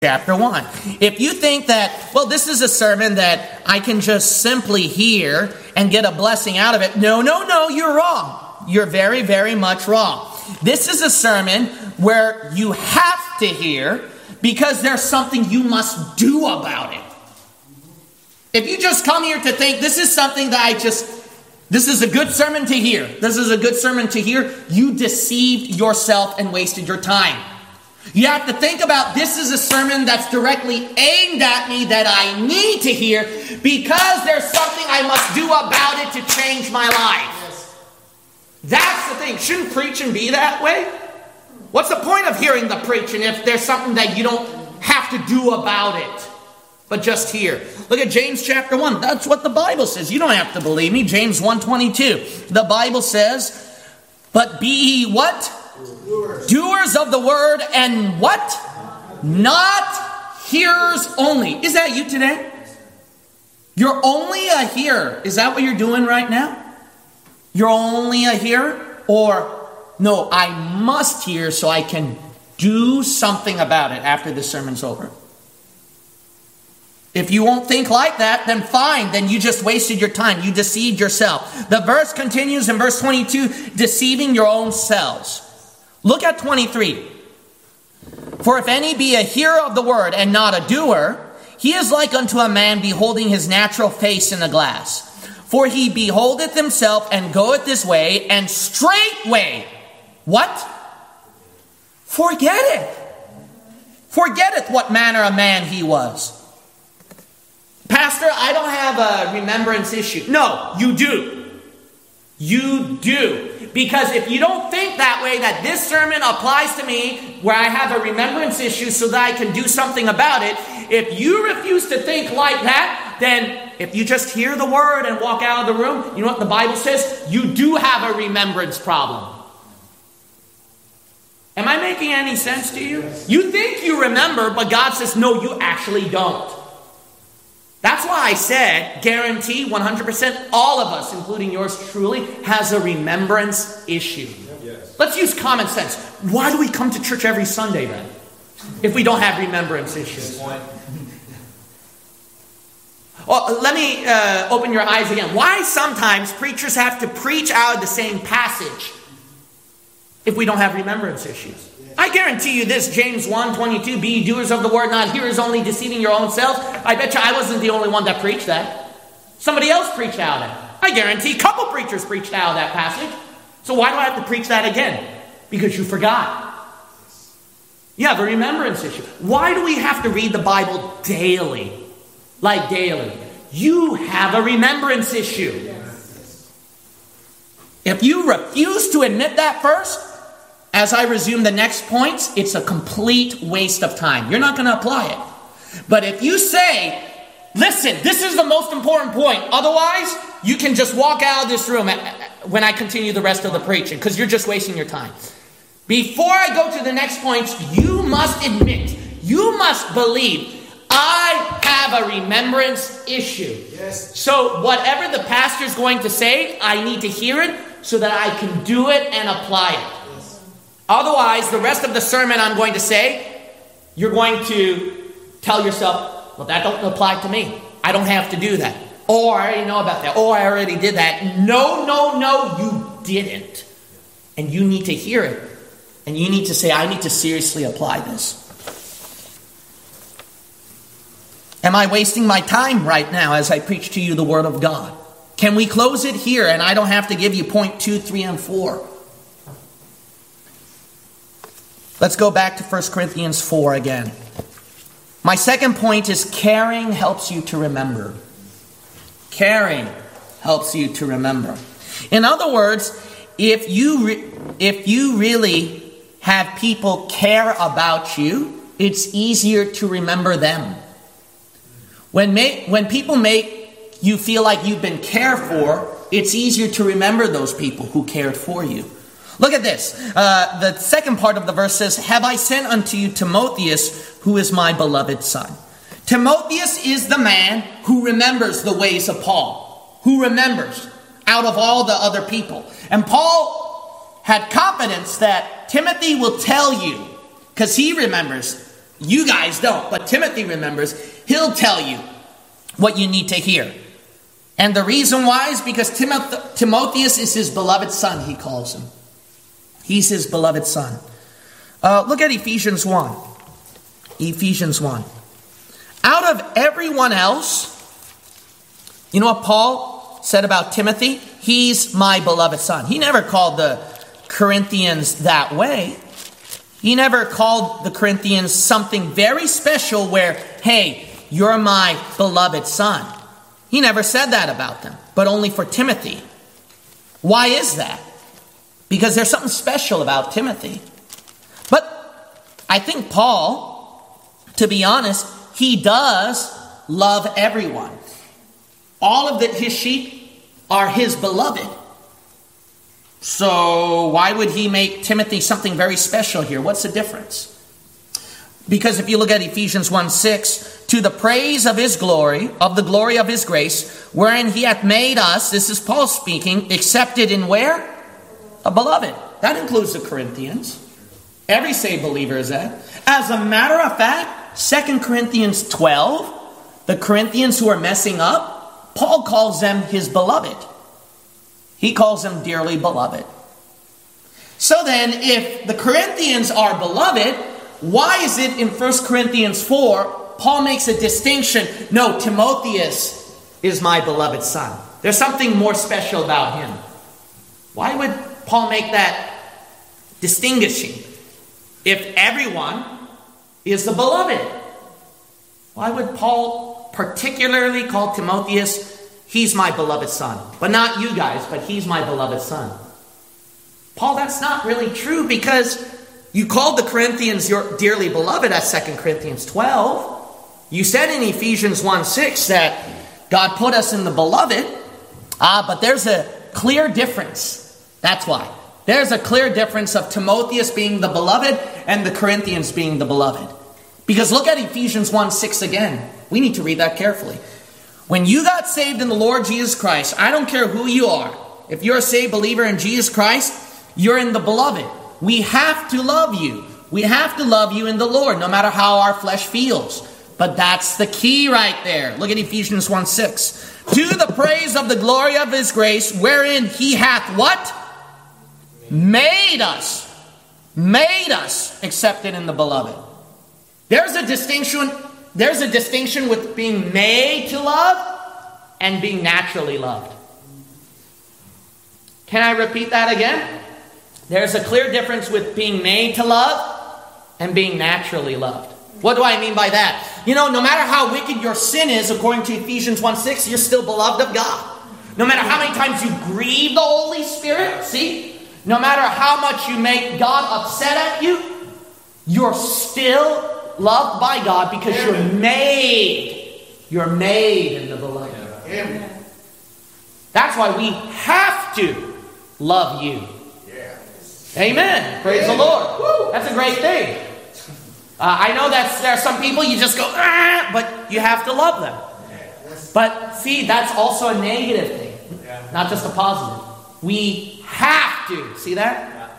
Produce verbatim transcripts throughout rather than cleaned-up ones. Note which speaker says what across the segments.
Speaker 1: chapter one. If you think that, well, this is a sermon that I can just simply hear and get a blessing out of it. No, no, no, you're wrong. You're very, very much wrong. This is a sermon where you have to hear because there's something you must do about it. If you just come here to think this is something that I just, this is a good sermon to hear. This is a good sermon to hear. You deceived yourself and wasted your time. You have to think about this is a sermon that's directly aimed at me that I need to hear because there's something I must do about it to change my life. That's the thing. Shouldn't preaching be that way? What's the point of hearing the preaching if there's something that you don't have to do about it, but just hear? Look at James chapter one. That's what the Bible says. You don't have to believe me. James one twenty-two. The Bible says, but be ye what? Doers. Doers of the word and what? Not hearers only. Is that you today? You're only a hearer. Is that what you're doing right now? You're only a hearer? Or, no, I must hear so I can do something about it after the sermon's over. If you won't think like that, then fine. Then you just wasted your time. You deceived yourself. The verse continues in verse twenty-two, deceiving your own selves. Look at twenty-three. For if any be a hearer of the word and not a doer, he is like unto a man beholding his natural face in a glass. For he beholdeth himself and goeth this way, and straightway, what? Forgetteth. Forgetteth what manner of man he was. Pastor, I don't have a remembrance issue. No, you do. You do. Because if you don't think that way, that this sermon applies to me, where I have a remembrance issue so that I can do something about it, if you refuse to think like that, then if you just hear the word and walk out of the room, you know what the Bible says? You do have a remembrance problem. Am I making any sense to you? You think you remember, but God says, no, you actually don't. That's why I said, guarantee one hundred percent all of us, including yours truly, has a remembrance issue. Yes. Let's use common sense. Why do we come to church every Sunday then, if we don't have remembrance issues? Well, let me uh, open your eyes again. Why sometimes preachers have to preach out of the same passage if we don't have remembrance issues? I guarantee you this, James one twenty-two, be ye doers of the word, not hearers only, deceiving your own selves. I bet you I wasn't the only one that preached that. Somebody else preached out of it. I guarantee a couple preachers preached out of that passage. So why do I have to preach that again? Because you forgot. You have a remembrance issue. Why do we have to read the Bible daily? Like daily. You have a remembrance issue. If you refuse to admit that first, as I resume the next points, it's a complete waste of time. You're not going to apply it. But if you say, listen, this is the most important point. Otherwise, you can just walk out of this room when I continue the rest of the preaching, because you're just wasting your time. Before I go to the next points, you must admit, you must believe, I have a remembrance issue. Yes. So whatever the pastor's going to say, I need to hear it so that I can do it and apply it. Otherwise, the rest of the sermon I'm going to say, you're going to tell yourself, well, that don't apply to me. I don't have to do that. Oh, I already know about that. Oh, I already did that. No, no, no, you didn't. And you need to hear it. And you need to say, I need to seriously apply this. Am I wasting my time right now as I preach to you the Word of God? Can we close it here and I don't have to give you point two, three, and four? Let's go back to First Corinthians four again. My second point is caring helps you to remember. Caring helps you to remember. In other words, if you re- if you really have people care about you, it's easier to remember them. When ma- when people make you feel like you've been cared for, it's easier to remember those people who cared for you. Look at this. Uh, the second part of the verse says, have I sent unto you Timotheus, who is my beloved son. Timotheus is the man who remembers the ways of Paul. Who remembers out of all the other people. And Paul had confidence that Timothy will tell you, because he remembers You guys don't, but Timothy remembers. He'll tell you what you need to hear. And the reason why is because Timoth- Timotheus is his beloved son, he calls him. He's his beloved son. Uh, look at Ephesians one. Ephesians one. Out of everyone else, you know what Paul said about Timothy? He's my beloved son. He never called the Corinthians that way. He never called the Corinthians something very special where, hey, you're my beloved son. He never said that about them, but only for Timothy. Why is that? Because there's something special about Timothy. But I think Paul, to be honest, he does love everyone. All of the, his sheep are his beloved. So why would he make Timothy something very special here? What's the difference? Because if you look at Ephesians one six, to the praise of his glory, of the glory of his grace, wherein he hath made us, this is Paul speaking, accepted in where? A beloved. That includes the Corinthians. Every saved believer is that. As a matter of fact, Second Corinthians twelve, the Corinthians who are messing up, Paul calls them his beloved. He calls them dearly beloved. So then, if the Corinthians are beloved, why is it in First Corinthians four, Paul makes a distinction? No, Timotheus is my beloved son. There's something more special about him. Why would Paul make that distinguishing? If everyone is the beloved, why would Paul particularly call Timotheus, he's my beloved son? But not you guys, but he's my beloved son. Paul, that's not really true, because you called the Corinthians your dearly beloved at Second Corinthians twelve. You said in Ephesians one six that God put us in the beloved. Ah, but there's a clear difference. That's why. There's a clear difference of Timotheus being the beloved and the Corinthians being the beloved. Because look at Ephesians one six again. We need to read that carefully. When you got saved in the Lord Jesus Christ, I don't care who you are. If you're a saved believer in Jesus Christ, you're in the beloved. We have to love you. We have to love you in the Lord, no matter how our flesh feels. But that's the key right there. Look at Ephesians one six. To the praise of the glory of his grace, wherein he hath what? Made us. Made us accepted in the beloved. There's a distinction. There's a distinction with being made to love and being naturally loved. Can I repeat that again? There's a clear difference with being made to love and being naturally loved. What do I mean by that? You know, no matter how wicked your sin is, according to Ephesians one six, you're still beloved of God. No matter how many times you grieve the Holy Spirit, see? No matter how much you make God upset at you, you're still loved by God because you're made. You're made in the beloved. That's why we have to love you. Amen. Praise the Lord. That's a great thing. Uh, I know that there are some people you just go, ah, but you have to love them. But see, that's also a negative thing, not just a positive. We have to. See that?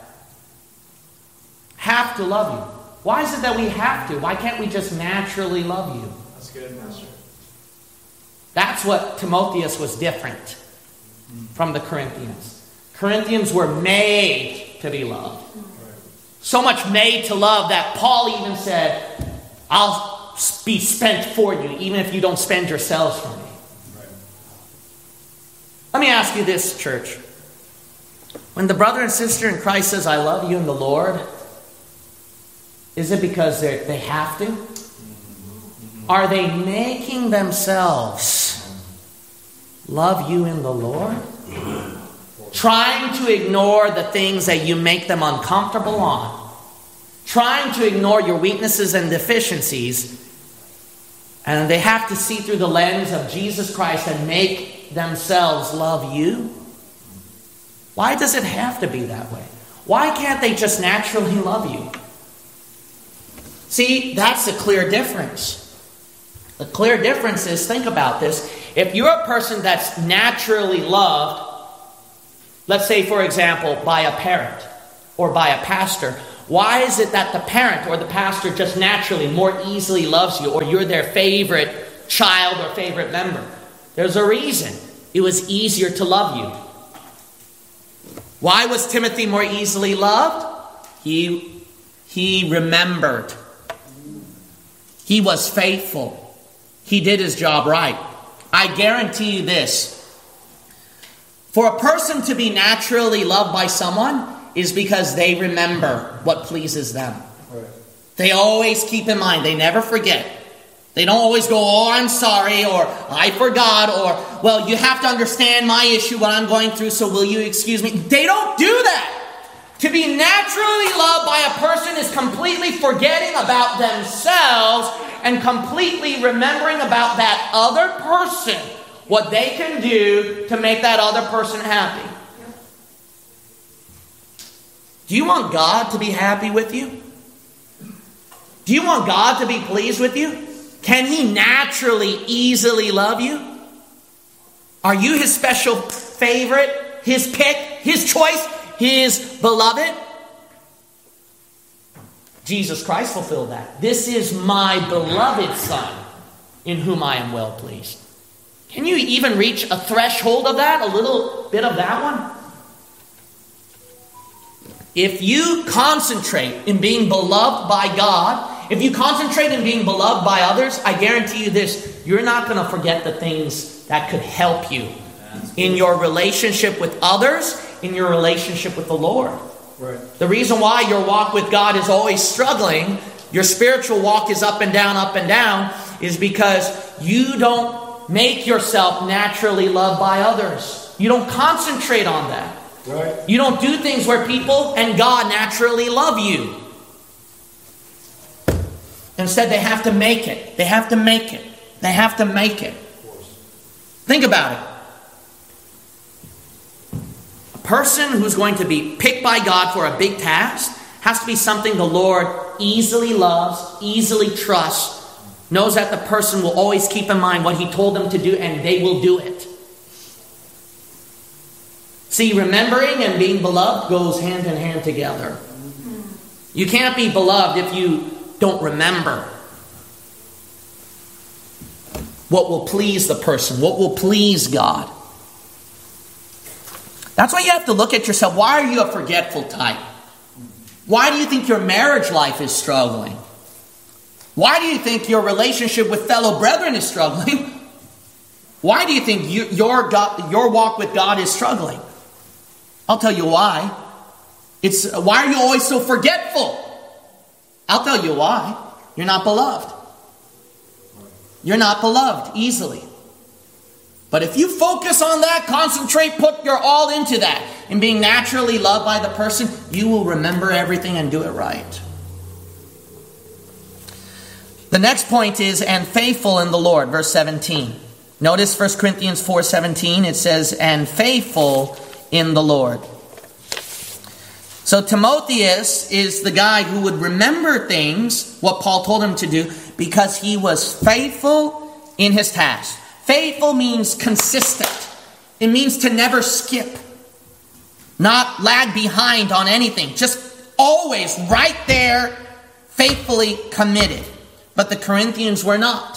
Speaker 1: Have to love you. Why is it that we have to? Why can't we just naturally love you?
Speaker 2: That's good, Master.
Speaker 1: That's what Timotheus was different from the Corinthians. Corinthians were made to be loved. So much made to love that Paul even said, I'll be spent for you, even if you don't spend yourselves for me. Let me ask you this, church. When the brother and sister in Christ says, I love you in the Lord, is it because they have to? Are they making themselves love you in the Lord? Trying to ignore the things that you make them uncomfortable on. Trying to ignore your weaknesses and deficiencies. And they have to see through the lens of Jesus Christ and make themselves love you. Why does it have to be that way? Why can't they just naturally love you? See, that's a clear difference. The clear difference is, think about this. If you're a person that's naturally loved, let's say, for example, by a parent or by a pastor, Why is it that the parent or the pastor just naturally more easily loves you, or you're their favorite child or favorite member? There's a reason. It was easier to love you. Why was Timothy more easily loved? He, he remembered. He was faithful. He did his job right. I guarantee you this. For a person to be naturally loved by someone is because they remember what pleases them. Right. They always keep in mind. They never forget. They don't always go, oh, I'm sorry, or I forgot, or, well, you have to understand my issue, what I'm going through, so will you excuse me? They don't do that. To be naturally loved by a person is completely forgetting about themselves and completely remembering about that other person, what they can do to make that other person happy. Do you want God to be happy with you? Do you want God to be pleased with you? Can He naturally, easily love you? Are you His special favorite, His pick, His choice, His beloved? Jesus Christ fulfilled that. This is my beloved Son, in whom I am well pleased. Can you even reach a threshold of that? A little bit of that one? If you concentrate in being beloved by God, if you concentrate in being beloved by others, I guarantee you this, you're not going to forget the things that could help you in your relationship with others, in your relationship with the Lord. Right. The reason why your walk with God is always struggling, your spiritual walk is up and down, up and down, is because you don't make yourself naturally loved by others. You don't concentrate on that. Right. You don't do things where people and God naturally love you. Instead, they have to make it. They have to make it. They have to make it. Think about it. A person who's going to be picked by God for a big task has to be something the Lord easily loves, easily trusts, knows that the person will always keep in mind what He told them to do, and they will do it. See, remembering and being beloved goes hand in hand together. You can't be beloved if you don't remember what will please the person, what will please God. That's why you have to look at yourself. Why are you a forgetful type? Why do you think your marriage life is struggling? Why do you think your relationship with fellow brethren is struggling? Why do you think you, your, God, your walk with God is struggling? I'll tell you why. It's why are you always so forgetful? I'll tell you why. You're not beloved. You're not beloved easily. But if you focus on that, concentrate, put your all into that, and being naturally loved by the person, you will remember everything and do it right. The next point is, and faithful in the Lord, verse seventeen. Notice First Corinthians four seventeen, it says, and faithful in the Lord. So Timotheus is the guy who would remember things, what Paul told him to do, because he was faithful in his task. Faithful means consistent. It means to never skip. Not lag behind on anything. Just always right there, faithfully committed. But the Corinthians were not.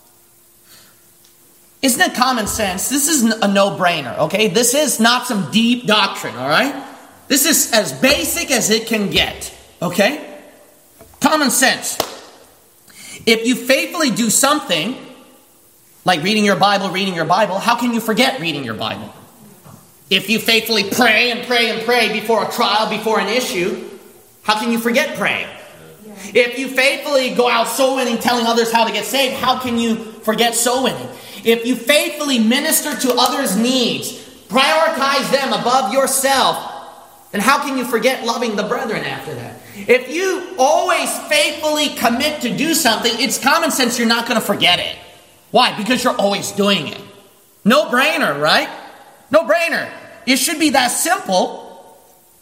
Speaker 1: Isn't it common sense? This is a no-brainer, okay? This is not some deep doctrine, all right? This is as basic as it can get, okay? Common sense. If you faithfully do something, like reading your Bible, reading your Bible, how can you forget reading your Bible? If you faithfully pray and pray and pray before a trial, before an issue, how can you forget praying? If you faithfully go out soul winning, telling others how to get saved, how can you forget soul winning? If you faithfully minister to others' needs, prioritize them above yourself, then how can you forget loving the brethren after that? If you always faithfully commit to do something, it's common sense you're not going to forget it. Why? Because you're always doing it. No brainer, right? No brainer. It should be that simple.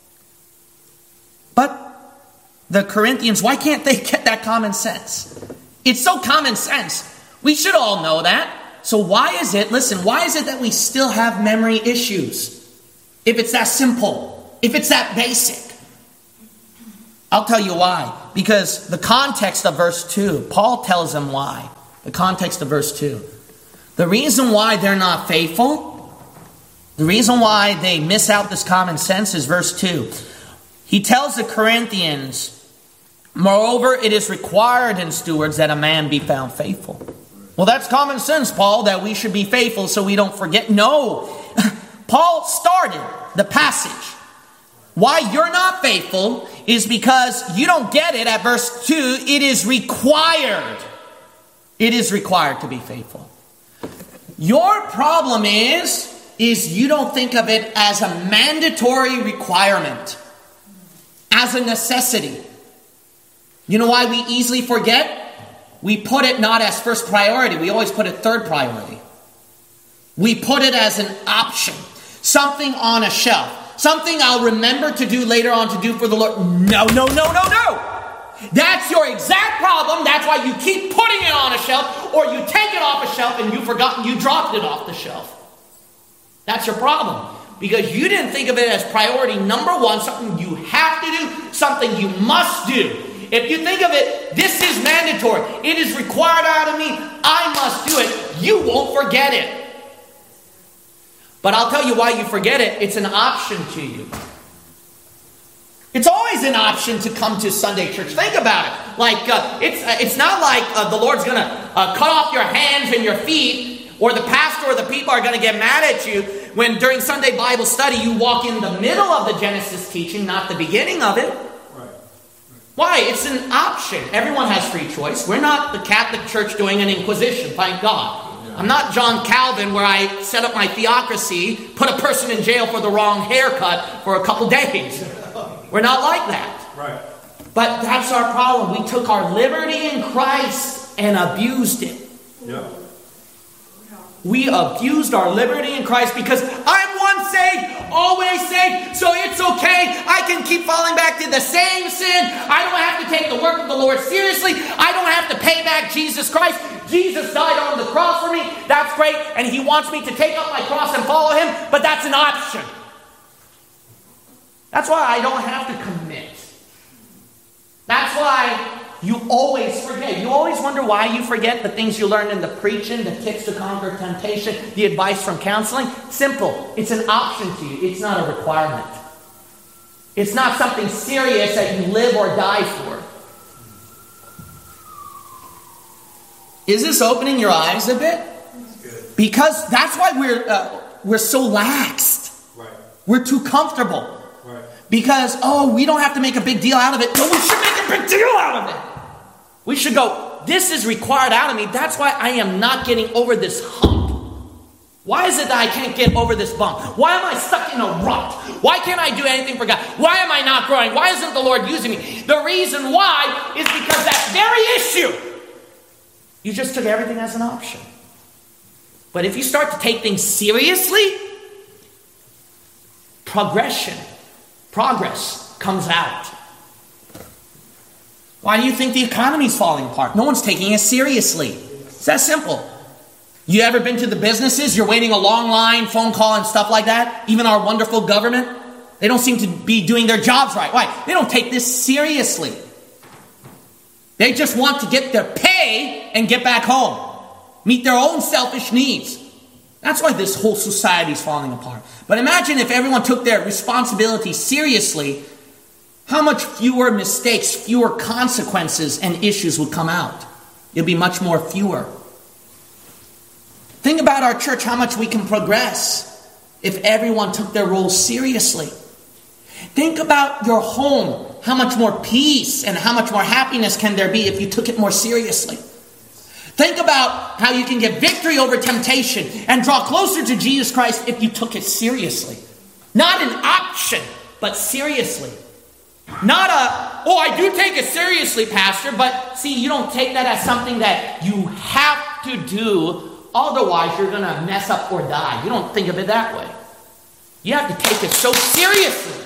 Speaker 1: But the Corinthians, why can't they get that common sense? It's so common sense. We should all know that. So why is it, listen, why is it that we still have memory issues? If it's that simple, if it's that basic. I'll tell you why. Because the context of verse two, Paul tells them why. The context of verse two. The reason why they're not faithful, the reason why they miss out this common sense is verse two. He tells the Corinthians, moreover, it is required in stewards that a man be found faithful. Well, that's common sense, Paul, that we should be faithful so we don't forget. No. Paul started the passage. Why you're not faithful is because you don't get it at verse two. It is required. It is required to be faithful. Your problem is, is you don't think of it as a mandatory requirement, as a necessity. You know why we easily forget? We put it not as first priority. We always put it third priority. We put it as an option. Something on a shelf. Something I'll remember to do later on to do for the Lord. No, no, no, no, no. That's your exact problem. That's why you keep putting it on a shelf, or you take it off a shelf and you've forgotten you dropped it off the shelf. That's your problem. Because you didn't think of it as priority number one, something you have to do, something you must do. If you think of it, this is mandatory. It is required out of me. I must do it. You won't forget it. But I'll tell you why you forget it. It's an option to you. It's always an option to come to Sunday church. Think about it. Like, uh, it's uh, it's not like uh, the Lord's going to uh, cut off your hands and your feet, or the pastor or the people are going to get mad at you when during Sunday Bible study you walk in the middle of the Genesis teaching, not the beginning of it. Right. Why? It's an option. Everyone has free choice. We're not the Catholic Church doing an inquisition, thank God. I'm not John Calvin where I set up my theocracy, put a person in jail for the wrong haircut for a couple days. We're not like that. Right. But that's our problem. We took our liberty in Christ and abused it. Yeah. We abused our liberty in Christ because I'm once saved, always saved, so it's okay. I can keep falling back to the same sin. I don't have to take the work of the Lord seriously. I don't have to pay back Jesus Christ. Jesus died on the cross for me. That's great. And he wants me to take up my cross and follow him. But that's an option. That's why I don't have to commit. That's why you always forget. You always wonder why you forget the things you learned in the preaching, the tips to conquer temptation, the advice from counseling. Simple. It's an option to you. It's not a requirement. It's not something serious that you live or die for. Is this opening your eyes a bit? Because that's why we're uh, we're so laxed. Right. We're too comfortable. Right. Because, oh, we don't have to make a big deal out of it. No, we should make a big deal out of it. We should go, this is required out of me. That's why I am not getting over this hump. Why is it that I can't get over this bump? Why am I stuck in a rut? Why can't I do anything for God? Why am I not growing? Why isn't the Lord using me? The reason why is because that very issue. You just took everything as an option. But if you start to take things seriously, progression, progress comes out. Why do you think the economy's falling apart? No one's taking it seriously. It's that simple. You ever been to the businesses? You're waiting a long line, phone call and stuff like that. Even our wonderful government, they don't seem to be doing their jobs right. Why? They don't take this seriously. They just want to get their pay and get back home. Meet their own selfish needs. That's why this whole society is falling apart. But imagine if everyone took their responsibility seriously, how much fewer mistakes, fewer consequences and issues would come out. It'd be much more fewer. Think about our church, how much we can progress if everyone took their role seriously. Think about your home. How much more peace and how much more happiness can there be if you took it more seriously? Think about how you can get victory over temptation and draw closer to Jesus Christ if you took it seriously. Not an option, but seriously. Not a, oh, I do take it seriously, Pastor, but see, you don't take that as something that you have to do, otherwise you're going to mess up or die. You don't think of it that way. You have to take it so seriously.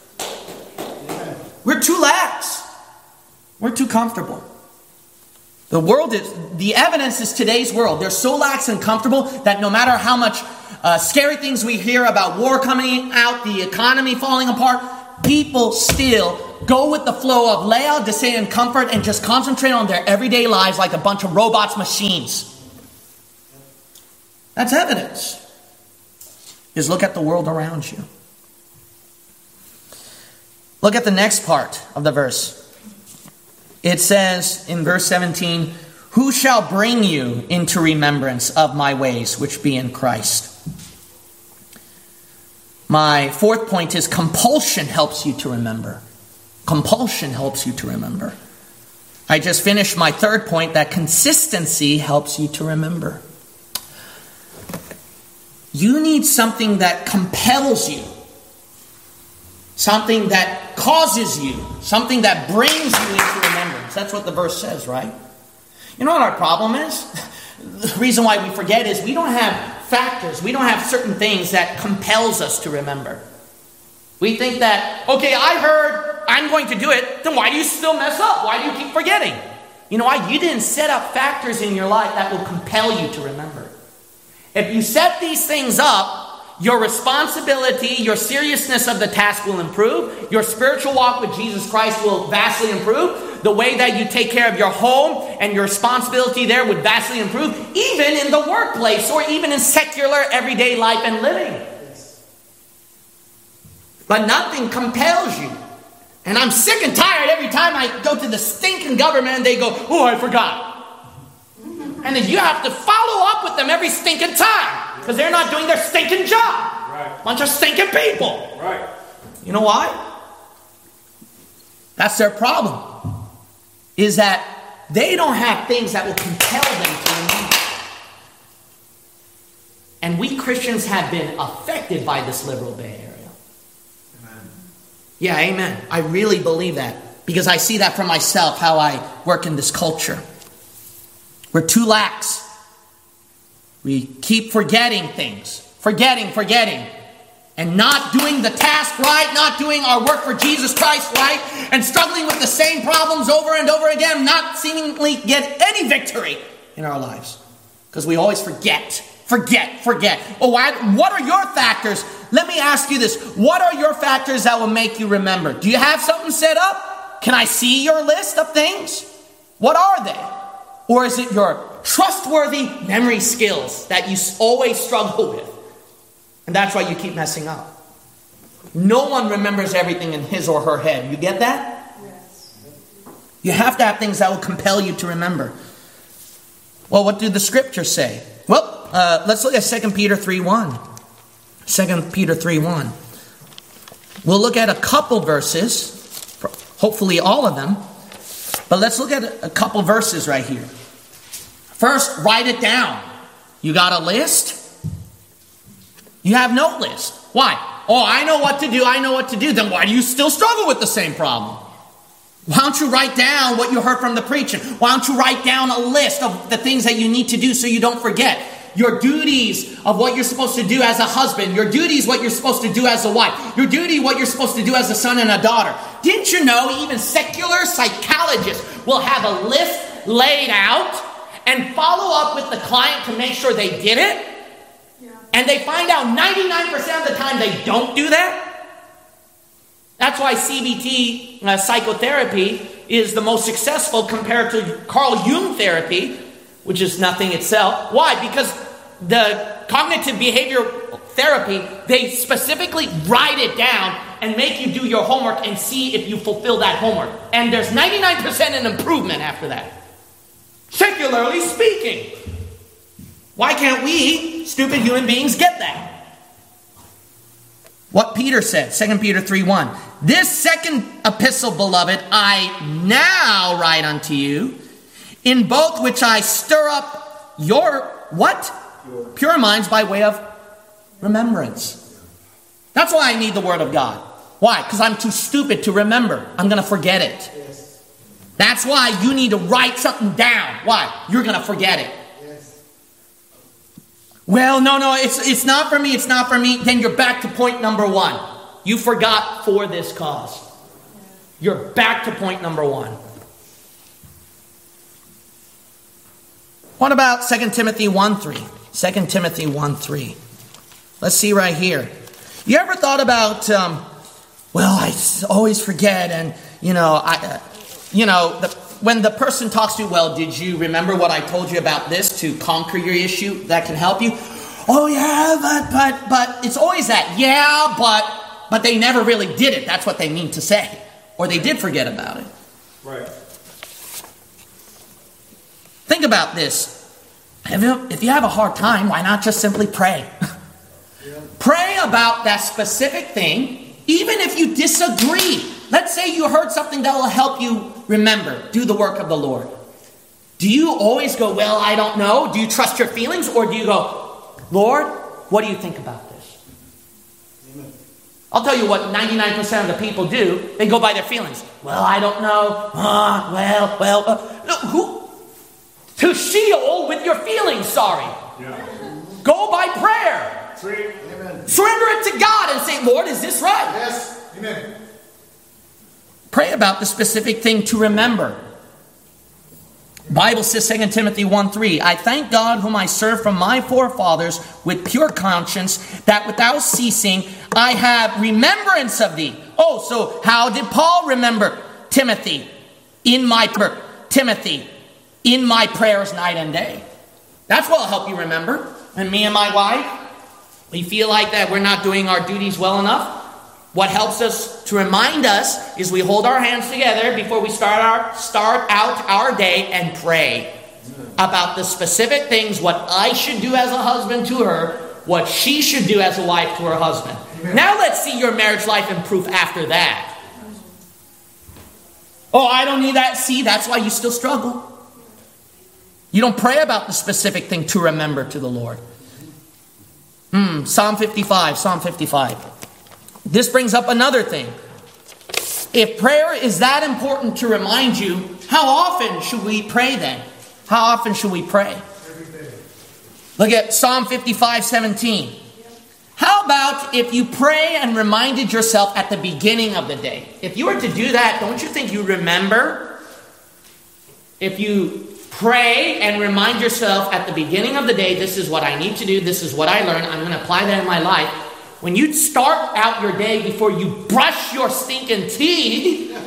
Speaker 1: We're too lax. We're too comfortable. The world is, the evidence is today's world. They're so lax and comfortable that no matter how much uh, scary things we hear about war coming out, the economy falling apart, people still go with the flow of Laodicea and comfort and just concentrate on their everyday lives like a bunch of robots, machines. That's evidence. Is look at the world around you. Look at the next part of the verse. It says in verse seventeen, who shall bring you into remembrance of my ways, which be in Christ? My fourth point is compulsion helps you to remember. Compulsion helps you to remember. I just finished my third point, that consistency helps you to remember. You need something that compels you. Something that causes you. Something that brings you into remembrance. That's what the verse says, right? You know what our problem is? The reason why we forget is we don't have factors. We don't have certain things that compels us to remember. We think that, okay, I heard I'm going to do it. Then why do you still mess up? Why do you keep forgetting? You know why? You didn't set up factors in your life that will compel you to remember. If you set these things up, your responsibility, your seriousness of the task will improve. Your spiritual walk with Jesus Christ will vastly improve. The way that you take care of your home and your responsibility there would vastly improve, even in the workplace or even in secular everyday life and living. But nothing compels you. And I'm sick and tired every time I go to the stinking government and they go, oh, I forgot. And then you have to follow up with them every stinking time because they're not doing their stinking job. Right. Bunch of stinking people. Right. You know why? That's their problem. Is that they don't have things that will compel them to remember. And we Christians have been affected by this liberal Bay Area. Amen. Yeah, amen. I really believe that. Because I see that for myself, how I work in this culture. We're too lax. We keep forgetting things. Forgetting, forgetting. And not doing the task right, not doing our work for Jesus Christ right, and struggling with the same problems over and over again, not seemingly get any victory in our lives. Because we always forget, forget, forget. Oh, why, what are your factors? Let me ask you this. What are your factors that will make you remember? Do you have something set up? Can I see your list of things? What are they? Or is it your trustworthy memory skills that you always struggle with? And that's why you keep messing up. No one remembers everything in his or her head. You get that? Yes. You have to have things that will compel you to remember. Well, what do the scriptures say? Well, uh, let's look at Second Peter three one. Second Peter three one. We'll look at a couple verses. Hopefully all of them. But let's look at a couple verses right here. First, write it down. You got a list? You have no list. Why? Oh, I know what to do. I know what to do. Then why do you still struggle with the same problem? Why don't you write down what you heard from the preaching? Why don't you write down a list of the things that you need to do so you don't forget? Your duties of what you're supposed to do as a husband. Your duties, what you're supposed to do as a wife. Your duty, what you're supposed to do as a son and a daughter. Didn't you know even secular psychologists will have a list laid out and follow up with the client to make sure they did it? And they find out ninety-nine percent of the time they don't do that. That's why C B T uh, psychotherapy is the most successful compared to Carl Jung therapy, which is nothing itself. Why? Because the cognitive behavioral therapy, they specifically write it down and make you do your homework and see if you fulfill that homework. And there's ninety-nine percent an improvement after that. Secularly speaking. Why can't we, stupid human beings, get that? What Peter said, Second Peter three one. This second epistle, beloved, I now write unto you, in both which I stir up your, what? Pure, Pure minds by way of remembrance. That's why I need the Word of God. Why? Because I'm too stupid to remember. I'm going to forget it. Yes. That's why you need to write something down. Why? You're going to forget it. Well, no, no, it's it's not for me, it's not for me. Then you're back to point number one. You forgot for this cause. You're back to point number one. What about Second Timothy one three? Second Timothy one three. Let's see right here. You ever thought about um, well, I s- always forget. And, you know, I, uh, you know, the, when the person talks to you, well, did you remember what I told you about this to conquer your issue that can help you? Oh, yeah, but, but, but it's always that, yeah, but, but they never really did it. That's what they mean to say. Or they did forget about it.
Speaker 2: Right.
Speaker 1: Think about this. If you, if you have a hard time, why not just simply pray? Yeah. Pray about that specific thing, even if you disagree. Let's say you heard something that will help you remember, do the work of the Lord. Do you always go, well, I don't know? Do you trust your feelings? Or do you go, Lord, what do you think about this? Amen. I'll tell you what ninety-nine percent of the people do. They go by their feelings. Well, I don't know. Uh, well, well. Uh, no, who? To Sheol with your feelings, sorry. Yeah. Go by prayer.
Speaker 2: Sweet. Amen.
Speaker 1: Surrender it to God and say, Lord, is this right?
Speaker 2: Yes. Amen.
Speaker 1: Pray about the specific thing to remember. Bible says, Second Timothy one three, I thank God whom I serve from my forefathers with pure conscience, that without ceasing I have remembrance of thee. Oh, so how did Paul remember Timothy? In my Timothy. In my prayers night and day. That's what will help you remember. And me and my wife, we feel like that we're not doing our duties well enough. What helps us to remind us is we hold our hands together before we start our start out our day and pray about the specific things, what I should do as a husband to her, what she should do as a wife to her husband. Amen. Now let's see your marriage life improve after that. Oh, I don't need that. See, that's why you still struggle. You don't pray about the specific thing to remember to the Lord. Hmm, Psalm fifty-five, Psalm fifty-five. This brings up another thing. If prayer is that important to remind you, how often should we pray then? How often should we pray? Every day. Look at Psalm fifty-five, seventeen. How about if you pray and reminded yourself at the beginning of the day? If you were to do that, don't you think you remember? If you pray and remind yourself at the beginning of the day, this is what I need to do, this is what I learned, I'm going to apply that in my life. When you start out your day before you brush your stinking teeth,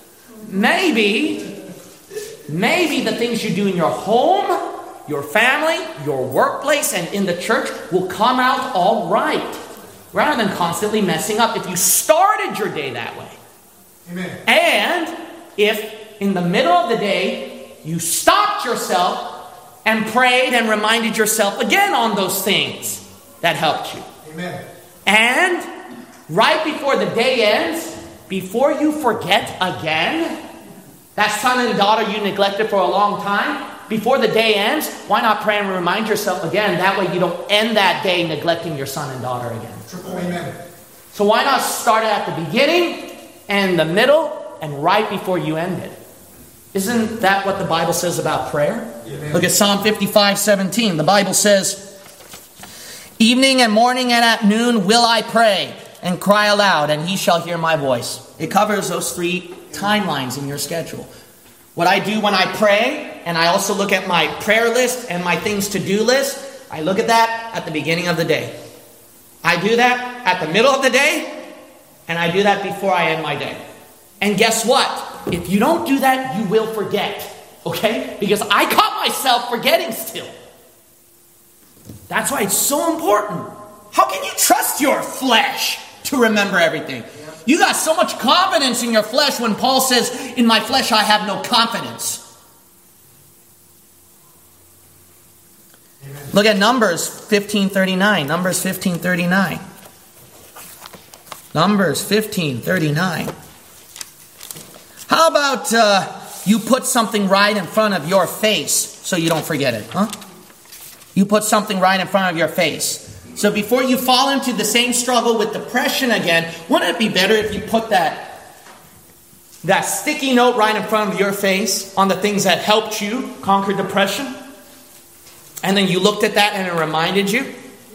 Speaker 1: maybe, maybe the things you do in your home, your family, your workplace, and in the church will come out all right, rather than constantly messing up if you started your day that way. Amen. And if in the middle of the day, you stopped yourself and prayed and reminded yourself again on those things that helped you. Amen. And right before the day ends, before you forget again, that son and daughter you neglected for a long time, before the day ends, why not pray and remind yourself again? That way you don't end that day neglecting your son and daughter again. Amen. So why not start it at the beginning and the middle and right before you end it? Isn't that what the Bible says about prayer? Amen. Look at Psalm fifty-five, seventeen. The Bible says, evening and morning and at noon will I pray and cry aloud, and he shall hear my voice. It covers those three timelines in your schedule. What I do when I pray, and I also look at my prayer list and my things to do list, I look at that at the beginning of the day. I do that at the middle of the day, and I do that before I end my day. And guess what? If you don't do that, you will forget. Okay? Because I caught myself forgetting still. That's why it's so important. How can you trust your flesh to remember everything? You got so much confidence in your flesh when Paul says, in my flesh I have no confidence. Amen. Look at Numbers fifteen thirty-nine. Numbers fifteen thirty-nine. Numbers fifteen thirty-nine. How about uh, you put something right in front of your face so you don't forget it, huh? You put something right in front of your face. So before you fall into the same struggle with depression again, wouldn't it be better if you put that, that sticky note right in front of your face on the things that helped you conquer depression? And then you looked at that and it reminded you?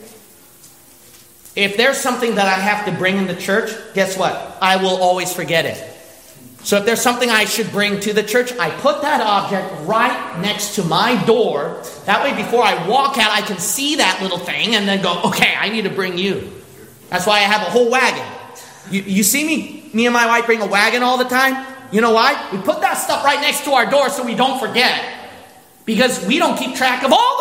Speaker 1: If there's something that I have to bring in the church, guess what? I will always forget it. So if there's something I should bring to the church, I put that object right next to my door. That way before I walk out, I can see that little thing and then go, okay, I need to bring you. That's why I have a whole wagon. You, you see me me and my wife bring a wagon all the time? You know why? We put that stuff right next to our door so we don't forget. Because we don't keep track of all the